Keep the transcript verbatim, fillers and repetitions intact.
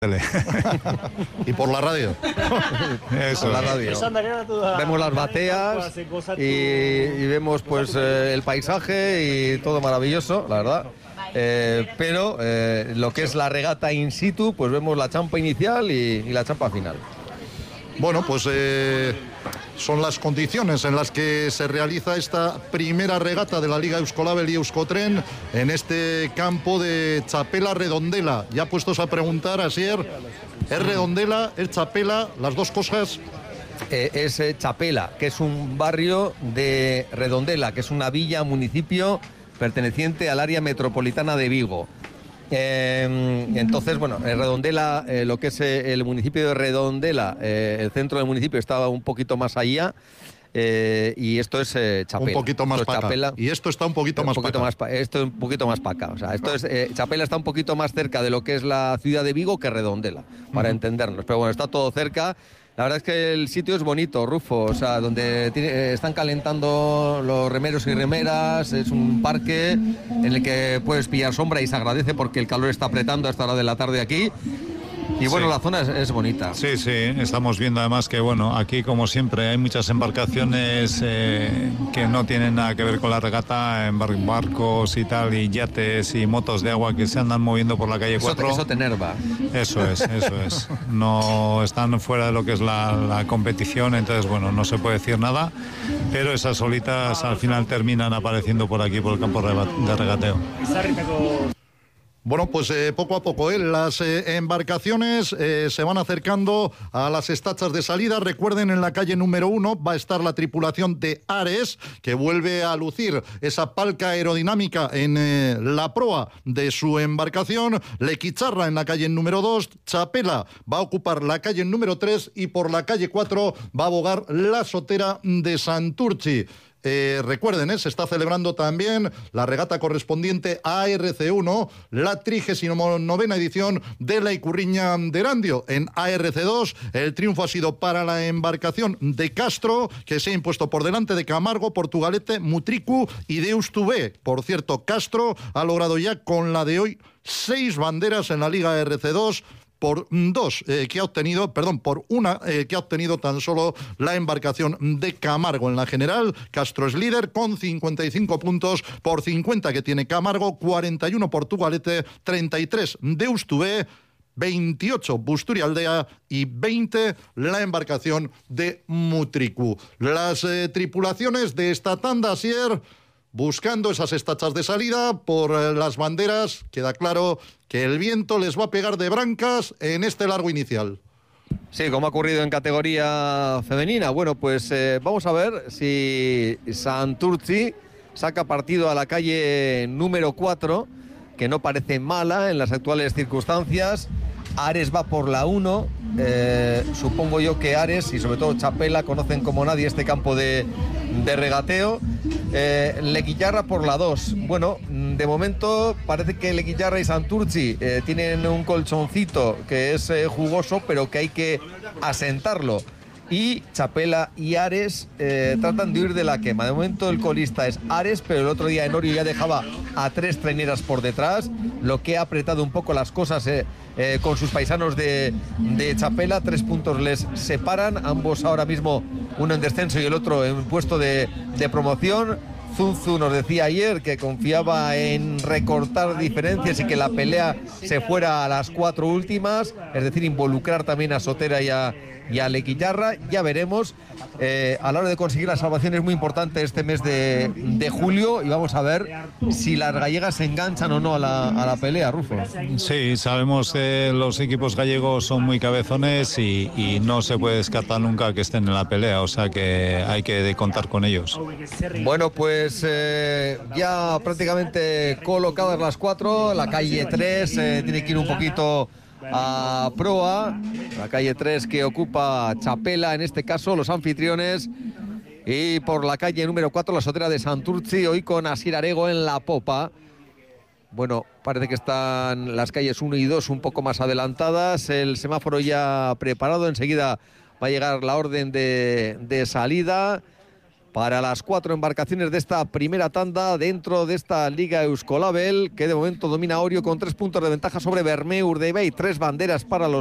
Y por la radio. Eso, por la radio. Vemos las bateas y, y vemos pues eh, el paisaje y todo maravilloso, la verdad. Eh, pero eh, lo que es la regata in situ, pues vemos la champa inicial y, y la champa final. Bueno, pues eh, son las condiciones en las que se realiza esta primera regata de la Liga Euskolabel y Euskotren en este campo de Txapela Redondela. Ya puestos a preguntar, Asier, ¿es Redondela, es Txapela, las dos cosas? Eh, es eh, Txapela, que es un barrio de Redondela, que es una villa, municipio perteneciente al área metropolitana de Vigo. Eh, entonces, bueno, Redondela, eh, lo que es eh, el municipio de Redondela, eh, el centro del municipio estaba un poquito más allá, eh, y esto es eh, Txapela. Un poquito más para acá. Y esto está un poquito más para acá. Esto es un poquito más para acá. O sea, esto es, eh, Txapela está un poquito más cerca de lo que es la ciudad de Vigo que Redondela, para uh-huh. entendernos. Pero bueno, está todo cerca. La verdad es que el sitio es bonito, Rufo, o sea, donde tiene, están calentando los remeros y remeras, es un parque en el que puedes pillar sombra y se agradece porque el calor está apretando a esta hora de la tarde aquí. Y bueno, sí. La zona es, es bonita. Sí, sí, estamos viendo además que, bueno, aquí como siempre hay muchas embarcaciones eh, que no tienen nada que ver con la regata, en bar- barcos y tal, y yates y motos de agua que se andan moviendo por la calle cuatro. Eso, eso te enerva. Eso es, eso es. No están fuera de lo que es la, la competición, entonces, bueno, no se puede decir nada, pero esas solitas al final terminan apareciendo por aquí, por el campo de regateo. Bueno, pues eh, poco a poco, ¿eh? las eh, embarcaciones eh, se van acercando a las estachas de salida. Recuerden, en la calle número uno va a estar la tripulación de Ares, que vuelve a lucir esa palca aerodinámica en eh, la proa de su embarcación. Lequicharra en la calle número dos, Txapela va a ocupar la calle número tres y por la calle cuatro va a abogar la sotera de Santurtzi. Eh, recuerden, ¿eh? se está celebrando también la regata correspondiente a A R C uno, la trigésima novena edición de la Icurriña de Erandio. En A R C dos el triunfo ha sido para la embarcación de Castro, que se ha impuesto por delante de Camargo, Portugalete, Mutriku y Deustuvé. Por cierto, Castro ha logrado ya con la de hoy seis banderas en la Liga A R C dos, por dos eh, que ha obtenido, perdón, por una eh, que ha obtenido tan solo la embarcación de Camargo. En la general, Castro es líder con cincuenta y cinco puntos por cincuenta que tiene Camargo, cuarenta y uno Portugalete, treinta y tres Deustuvé, veintiocho Busturialdea y veinte la embarcación de Mutriku. Las eh, tripulaciones de esta tanda, Asier, buscando esas estachas de salida por eh, las banderas. Queda claro que el viento les va a pegar de brancas en este largo inicial. Sí, como ha ocurrido en categoría femenina. Bueno, pues eh, vamos a ver si Santurtzi saca partido a la calle número cuatro, que no parece mala en las actuales circunstancias. Ares va por la uno, eh, supongo yo que Ares y sobre todo Txapela conocen como nadie este campo de, de regateo. eh, Lequillarra por la dos. Bueno, de momento parece que Lequillarra y Santurtzi eh, tienen un colchoncito que es eh, jugoso, pero que hay que asentarlo. Y Txapela y Ares eh, tratan de huir de la quema. De momento el colista es Ares, pero el otro día Enorio ya dejaba a tres traineras por detrás, lo que ha apretado un poco las cosas eh, eh, con sus paisanos de, de Txapela. Tres puntos les separan, ambos ahora mismo, uno en descenso y el otro en puesto de, de promoción. Zunzu nos decía ayer que confiaba en recortar diferencias y que la pelea se fuera a las cuatro últimas, es decir, involucrar también a Sotera y a, y a Lequillarra. Ya veremos. Eh, a la hora de conseguir la salvación es muy importante este mes de, de julio, y vamos a ver si las gallegas se enganchan o no a la, a la pelea, Rufo. Sí, sabemos que los equipos gallegos son muy cabezones y, y no se puede descartar nunca que estén en la pelea, o sea que hay que contar con ellos. Bueno, pues eh, ya prácticamente colocadas las cuatro, la calle tres eh, tiene que ir un poquito a proa, la calle tres que ocupa Txapela, en este caso los anfitriones, y por la calle número cuatro la sotera de Santurtzi, hoy con Asier Arego en la popa. Bueno, parece que están las calles uno y dos un poco más adelantadas, el semáforo ya preparado, enseguida va a llegar la orden de, de salida. para las cuatro embarcaciones de esta primera tanda dentro de esta Liga Euskolabel, que de momento domina Orio con tres puntos de ventaja sobre Bermeur de Bay, tres banderas para los